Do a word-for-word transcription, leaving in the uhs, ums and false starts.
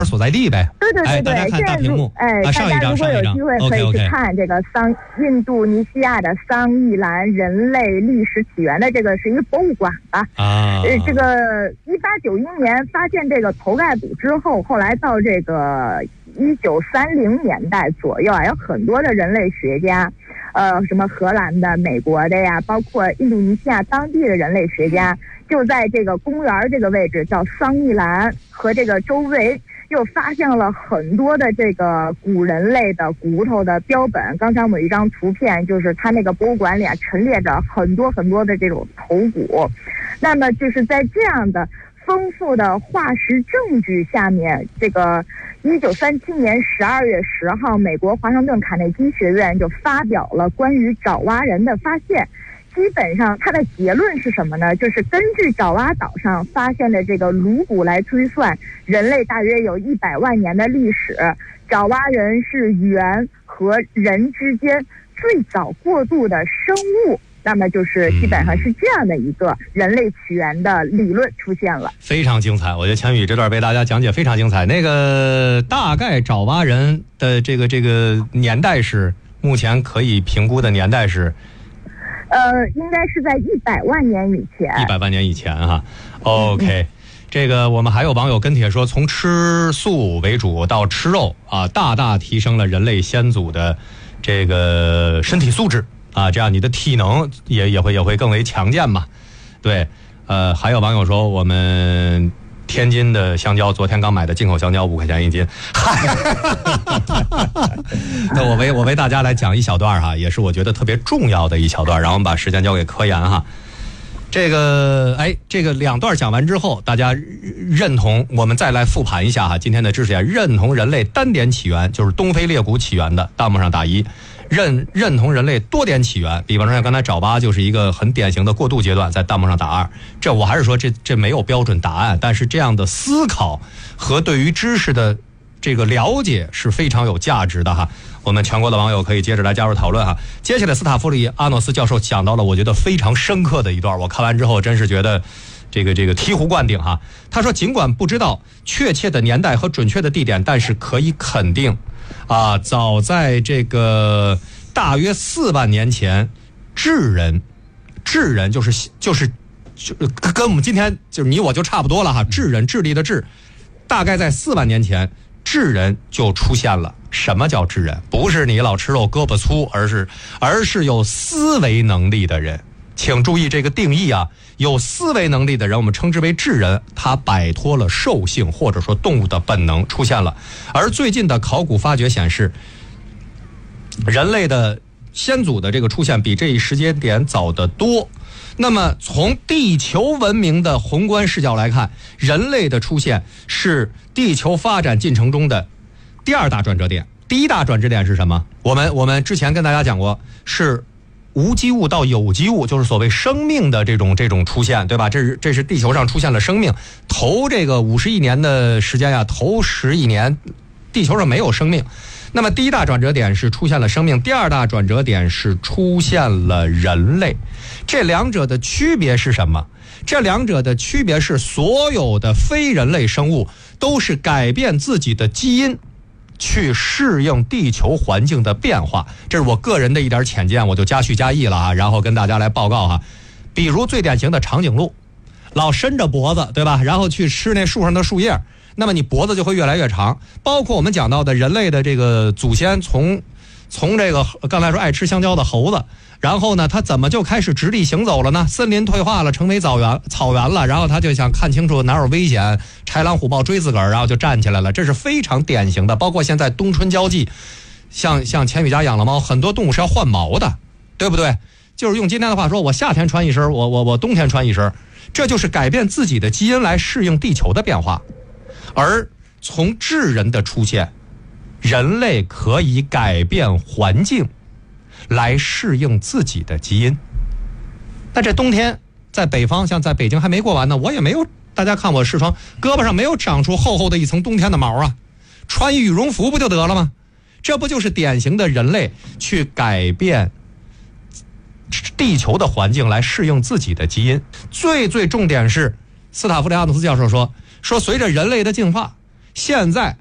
所在地呗。 对对对对， 哎、大家看大屏幕， 哎， 啊、上一张大家如果有机会可以去看这个桑印度尼西亚的桑义兰人类历史起源的这个是一个博物馆吧？ 啊， 呃，这个一八九一年发现这个头盖骨之后，后来到这个一九三零年代左右啊，有很多的人类学家。呃，什么荷兰的、美国的呀，包括印度尼西亚当地的人类学家，就在这个公园这个位置叫桑义兰和这个周围，又发现了很多的这个古人类的骨头的标本。刚才我们有一张图片，就是它那个博物馆里啊陈列着很多很多的这种头骨。那么就是在这样的丰富的化石证据下面，这个一九三七年十二月十号，美国华盛顿卡内基学院就发表了关于爪哇人的发现。基本上它的结论是什么呢？就是根据爪哇岛上发现的这个颅骨来推算，人类大约有一百万年的历史。爪哇人是猿和人之间最早过渡的生物。那么就是基本上是这样的一个人类起源的理论出现了， 非常精彩。我觉得千羽这段被大家讲解非常精彩。那个大概爪哇人的这个这个年代是目前可以评估的年代是， 呃，应该是在一百万年以前。 一百万年以前哈。OK，、嗯、这个我们还有网友跟帖说，从吃素为主到吃肉啊，大大提升了人类先祖的这个身体素质。啊，这样你的体能也也会也会更为强健嘛，对，呃，还有网友说我们天津的香蕉，昨天刚买的进口香蕉五块钱一斤，那我为我为大家来讲一小段哈，也是我觉得特别重要的一小段，然后我们把时间交给科研哈。这个哎，这个两段讲完之后，大家认同，我们再来复盘一下哈，今天的知识点，认同人类单点起源就是东非裂谷起源的，弹幕上打一。认认同人类多点起源，比方说像刚才爪哇就是一个很典型的过渡阶段，在弹幕上打二。这我还是说这这没有标准答案，但是这样的思考和对于知识的这个了解是非常有价值的哈。我们全国的网友可以接着来加入讨论哈。接下来斯塔夫里阿诺斯教授讲到了我觉得非常深刻的一段，我看完之后真是觉得这个这个醍醐灌顶哈。他说，尽管不知道确切的年代和准确的地点，但是可以肯定啊，早在这个大约四万年前，智人，智人就是就是就跟我们今天就是你我就差不多了哈。智人，智力的智，大概在四万年前，智人就出现了。什么叫智人？不是你老吃肉胳膊粗，而是而是有思维能力的人。请注意这个定义啊，有思维能力的人我们称之为智人，他摆脱了兽性或者说动物的本能出现了。而最近的考古发掘显示，人类的先祖的这个出现比这一时间点早得多。那么从地球文明的宏观视角来看，人类的出现是地球发展进程中的第二大转折点。第一大转折点是什么？我们我们之前跟大家讲过，是无机物到有机物，就是所谓生命的这种这种出现，对吧？这是这是地球上出现了生命。头这个五十亿年的时间呀，头十亿年，地球上没有生命。那么第一大转折点是出现了生命，第二大转折点是出现了人类。这两者的区别是什么？这两者的区别是，所有的非人类生物都是改变自己的基因，去适应地球环境的变化。这是我个人的一点浅见，我就加叙加议了啊，然后跟大家来报告哈。比如最典型的长颈鹿，老伸着脖子，对吧？然后去吃那树上的树叶，那么你脖子就会越来越长。包括我们讲到的人类的这个祖先，从从这个刚才说爱吃香蕉的猴子，然后呢，他怎么就开始直立行走了呢？森林退化了，成为草原草原了，然后他就想看清楚哪有危险，豺狼虎豹追自个儿，然后就站起来了。这是非常典型的。包括现在冬春交际，像像千羽家养了猫，很多动物是要换毛的，对不对？就是用今天的话说，我夏天穿一身，我我我冬天穿一身，这就是改变自己的基因来适应地球的变化。而从智人的出现，人类可以改变环境来适应自己的基因。那这冬天在北方，像在北京还没过完呢，我也没有，大家看我视窗胳膊上没有长出厚厚的一层冬天的毛啊，穿羽绒服不就得了吗？这不就是典型的人类去改变地球的环境来适应自己的基因。最最重点是，斯塔夫里阿努斯教授说说随着人类的进化， 现在